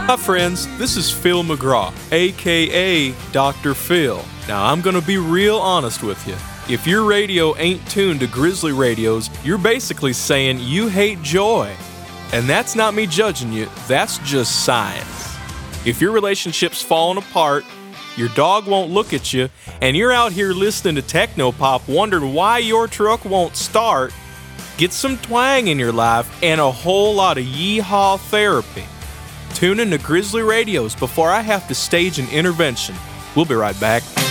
Hi friends, this is Phil McGraw, aka Dr. Phil. Now I'm gonna be real honest with you. If your radio ain't tuned to Grizzly radios, you're basically saying you hate joy. And that's not me judging you, that's just science. If your relationship's falling apart, your dog won't look at you, and you're out here listening to techno-pop wondering why your truck won't start, get some twang in your life and a whole lot of yeehaw therapy. Tune in to Grizzly Radios before I have to stage an intervention. We'll be right back.